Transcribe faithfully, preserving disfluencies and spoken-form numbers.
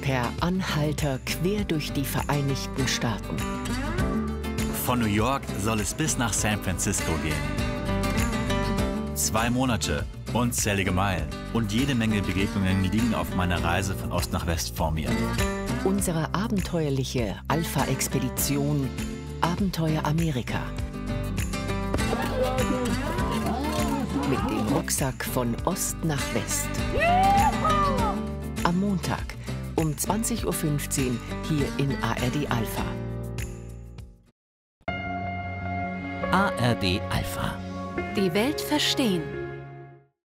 Per Anhalter quer durch die Vereinigten Staaten. Von New York soll es bis nach San Francisco gehen. Zwei Monate, unzählige Meilen und jede Menge Begegnungen liegen auf meiner Reise von Ost nach West vor mir. Unsere abenteuerliche Alpha-Expedition Abenteuer Amerika. Mit dem Rucksack von Ost nach West. Am Montag um zwanzig Uhr fünfzehn hier in A R D Alpha. A R D Alpha. Die Welt verstehen.